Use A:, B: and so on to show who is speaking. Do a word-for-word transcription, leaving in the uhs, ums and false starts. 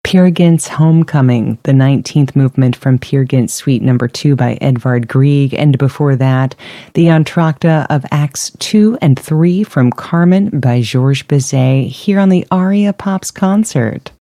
A: Peer Gynt's Homecoming, the nineteenth movement from Peer Gynt Suite Number two by Edvard Grieg, and before that, the entr'acte of Acts two and three from Carmen by Georges Bizet here on the Aria Pops concert.